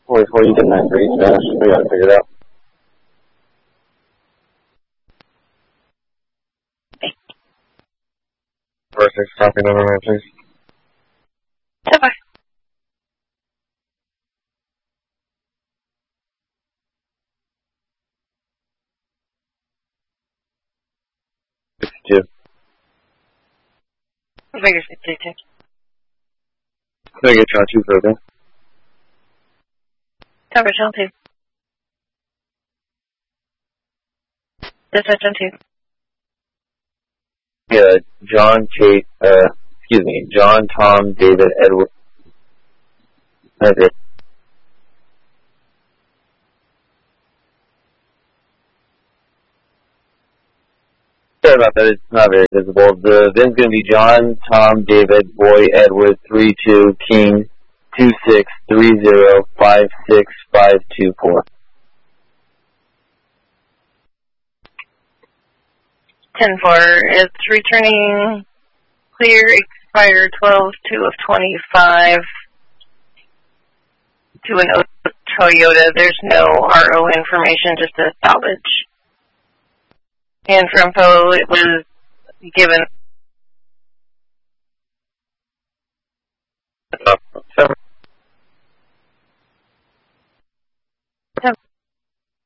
44, you get 9-3, Spanish. We gotta figure it out. 46, copy number 9, please. Okay. I figure 62. Can I get shot 2 for okay? Cover John 2. Dispatch on 2. Yeah, John, Tom, David, Edward. Okay. Sorry about that, it's not very visible. The VIN's gonna be John, Tom, David, Boy, Edward, 32, King, 2630565524. 10-4. It's returning clear, expired 12/2 of 25 to an Toyota. There's no RO information, just a salvage. And for info, it was given